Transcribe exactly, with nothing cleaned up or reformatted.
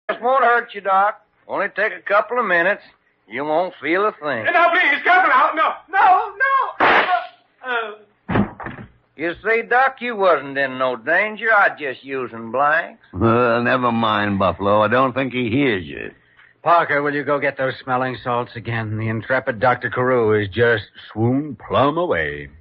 This won't hurt you, Doc. Only take a couple of minutes. You won't feel a thing. Now, please, careful now. No, no, no. Uh, uh. You see, Doc, you wasn't in no danger. I just using blanks. Well, never mind, Buffalo. I don't think he hears you. Parker, will you go get those smelling salts again? The intrepid Doctor Carew is just swooned plumb away.